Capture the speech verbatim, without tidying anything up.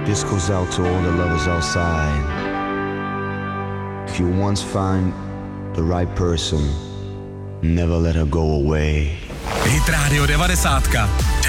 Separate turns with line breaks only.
This goes out to all the lovers outside. If you once find the right person, never let her go away.
Hit Radio devadesátka.